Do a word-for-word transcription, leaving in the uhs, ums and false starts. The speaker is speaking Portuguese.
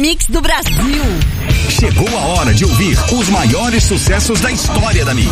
mix do Brasil. Chegou a hora de ouvir os maiores sucessos da história da Mix.